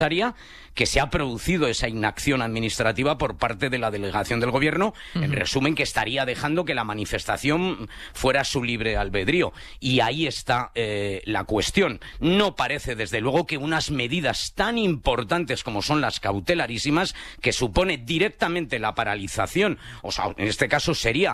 que se ha producido esa inacción administrativa por parte de la delegación del gobierno, en resumen, que estaría dejando que la manifestación fuera su libre albedrío. Y ahí está la cuestión. No parece, desde luego, que unas medidas tan importantes como son las cautelarísimas, que supone directamente la paralización, o sea, en este caso sería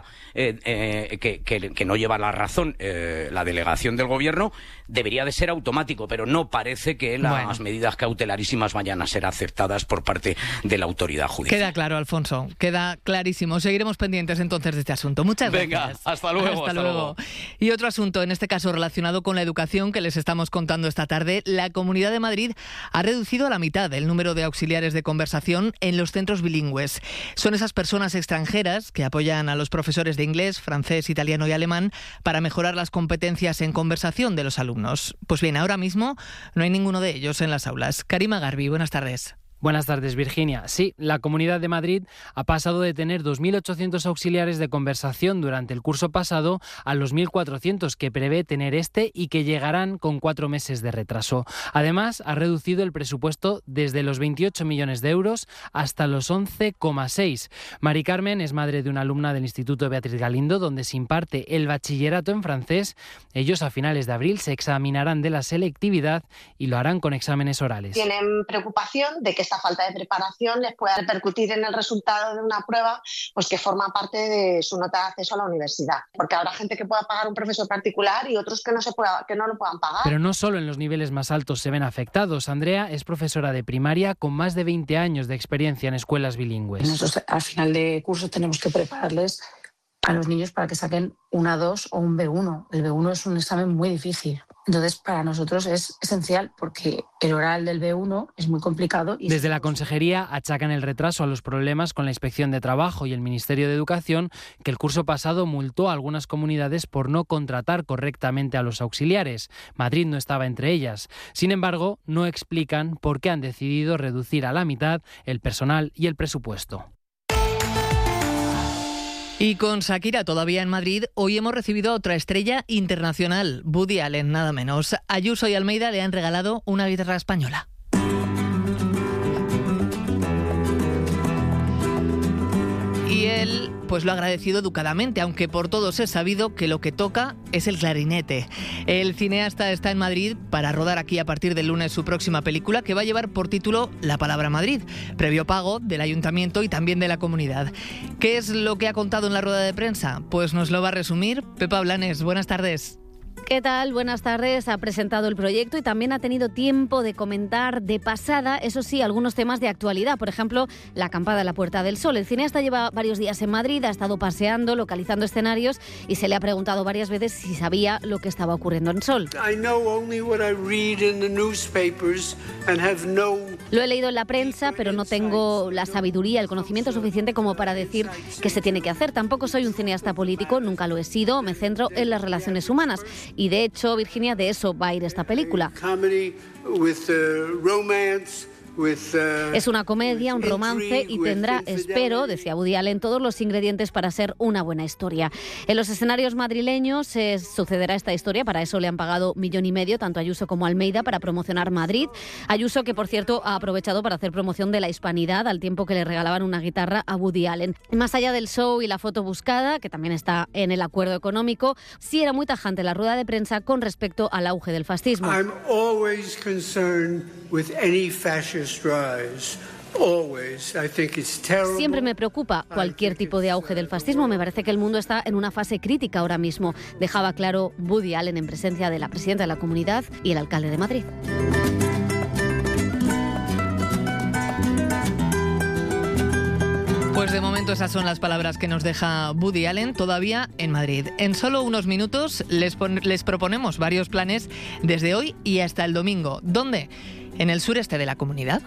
que no lleva la razón la delegación del gobierno, debería de ser automático, pero no parece que las medidas cautelarísimas vayan a ser aceptadas por parte de la autoridad judicial. Queda claro, Alfonso, queda clarísimo. Seguiremos pendientes entonces de este asunto. Muchas gracias. Venga, hasta luego. Hasta luego. Y otro asunto, en este caso relacionado con la educación, que les estamos contando esta tarde. La Comunidad de Madrid ha reducido a la mitad el número de auxiliares de conversación en los centros bilingües. Son esas personas extranjeras que apoyan a los profesores de inglés, francés, italiano y alemán para mejorar las competencias en conversación de los alumnos. Pues bien, ahora mismo no hay ninguno de ellos en las aulas. Karima Garbi, buenas tardes. Buenas tardes, Virginia. Sí, la Comunidad de Madrid ha pasado de tener 2.800 auxiliares de conversación durante el curso pasado a los 1.400 que prevé tener este y que llegarán con 4 meses de retraso. Además, ha reducido el presupuesto desde los 28 millones de euros hasta los 11,6. Mari Carmen es madre de una alumna del Instituto Beatriz Galindo, donde se imparte el bachillerato en francés. Ellos a finales de abril se examinarán de la selectividad y lo harán con exámenes orales. Tienen preocupación de que esta falta de preparación les pueda repercutir en el resultado de una prueba, pues que forma parte de su nota de acceso a la universidad. Porque habrá gente que pueda pagar un profesor particular y otros que no lo puedan pagar. Pero no solo en los niveles más altos se ven afectados. Andrea es profesora de primaria con más de 20 años de experiencia en escuelas bilingües. Nosotros al final de curso tenemos que prepararles a los niños para que saquen un A2 o un B1. El B1 es un examen muy difícil. Entonces, para nosotros es esencial porque el oral del B1 es muy complicado. Desde la Consejería achacan el retraso a los problemas con la Inspección de Trabajo y el Ministerio de Educación, que el curso pasado multó a algunas comunidades por no contratar correctamente a los auxiliares. Madrid no estaba entre ellas. Sin embargo, no explican por qué han decidido reducir a la mitad el personal y el presupuesto. Y con Shakira todavía en Madrid, hoy hemos recibido a otra estrella internacional, Woody Allen, nada menos. Ayuso y Almeida le han regalado una guitarra española. Y él pues lo ha agradecido educadamente, aunque por todos es sabido que lo que toca es el clarinete. El cineasta está en Madrid para rodar aquí a partir del lunes su próxima película, que va a llevar por título La Palabra Madrid, previo pago del Ayuntamiento y también de la comunidad. ¿Qué es lo que ha contado en la rueda de prensa? Pues nos lo va a resumir Pepa Blanes. Buenas tardes. ¿Qué tal? Buenas tardes. Ha presentado el proyecto y también ha tenido tiempo de comentar de pasada, eso sí, algunos temas de actualidad. Por ejemplo, la acampada en la Puerta del Sol. El cineasta lleva varios días en Madrid, ha estado paseando, localizando escenarios y se le ha preguntado varias veces si sabía lo que estaba ocurriendo en Sol. Lo he leído en la prensa, pero no tengo la sabiduría, el conocimiento suficiente como para decir qué se tiene que hacer. Tampoco soy un cineasta político, nunca lo he sido, me centro en las relaciones humanas. Y de hecho, Virginia, de eso va a ir esta película. Es una comedia, un romance y tendrá, espero, decía Woody Allen, todos los ingredientes para ser una buena historia. En los escenarios madrileños sucederá esta historia, para eso le han pagado 1,5 millones, tanto Ayuso como Almeida, para promocionar Madrid. Ayuso, que por cierto ha aprovechado para hacer promoción de la hispanidad, al tiempo que le regalaban una guitarra a Woody Allen. Más allá del show y la foto buscada, que también está en el acuerdo económico, sí era muy tajante la rueda de prensa con respecto al auge del fascismo. I'm always concerned with any fascist rise. Siempre me preocupa cualquier tipo de auge del fascismo. Me parece que el mundo está en una fase crítica ahora mismo, dejaba claro Woody Allen en presencia de la presidenta de la Comunidad y el alcalde de Madrid. Pues de momento esas son las palabras que nos deja Woody Allen todavía en Madrid. En solo unos minutos les proponemos varios planes desde hoy y hasta el domingo. ¿Dónde? En el sureste de la comunidad.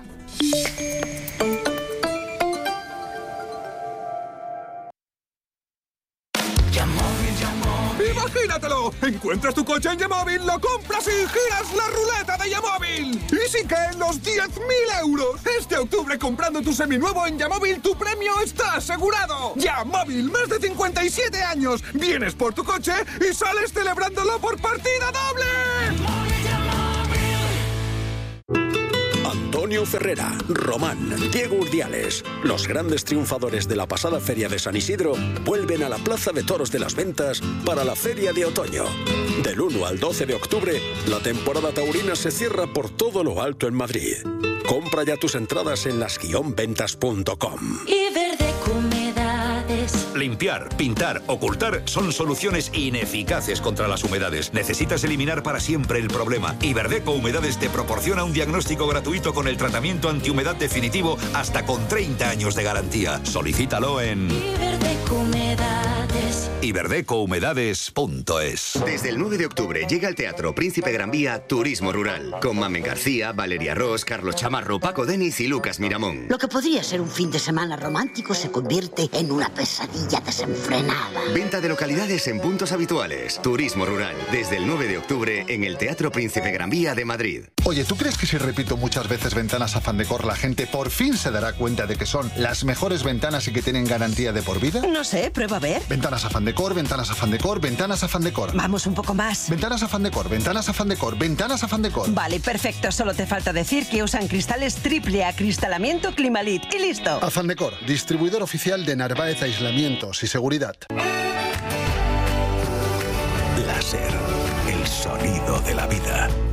¡Imagínatelo! Encuentras tu coche en Yamóvil, lo compras y giras la ruleta de Yamóvil. ¡Y sí que en los 10.000 euros! Este octubre, comprando tu seminuevo en Yamóvil, tu premio está asegurado. Yamóvil, más de 57 años. Vienes por tu coche y sales celebrándolo por partida doble. Antonio Ferrera, Román, Diego Urdiales. Los grandes triunfadores de la pasada Feria de San Isidro vuelven a la Plaza de Toros de las Ventas para la Feria de Otoño. Del 1 al 12 de octubre, la temporada taurina se cierra por todo lo alto en Madrid. Compra ya tus entradas en las-ventas.com. Iberdeco Humedades. Limpiar, pintar, ocultar son soluciones ineficaces contra las humedades. Necesitas eliminar para siempre el problema. Iberdeco Humedades te proporciona un diagnóstico gratuito con el tratamiento antihumedad definitivo hasta con 30 años de garantía. Solicítalo en Iberdeco Humedades. iberdecohumedades.es. Desde el 9 de octubre llega al Teatro Príncipe Gran Vía Turismo Rural, con Mamen García, Valeria Ross, Carlos Chamarro, Paco Denis y Lucas Miramón. Lo que podría ser un fin de semana romántico se convierte en una pesadilla desenfrenada. Venta de localidades en puntos habituales. Turismo Rural, desde el 9 de octubre en el Teatro Príncipe Gran Vía de Madrid. Oye, ¿tú crees que si repito muchas veces Ventanas Afán Decor, la gente por fin se dará cuenta de que son las mejores ventanas y que tienen garantía de por vida? No sé, prueba a ver. Ventanas Afán Decor, Ventanas Afán Decor, Ventanas Afán Decor. Vamos un poco más. Ventanas Afán Decor, Ventanas Afán Decor, Ventanas Afán Decor. Vale, perfecto. Solo te falta decir que usan cristales triple acristalamiento Climalit y listo. Afán Decor, distribuidor oficial de Narváez Aislamientos y Seguridad. Láser, el sonido de la vida.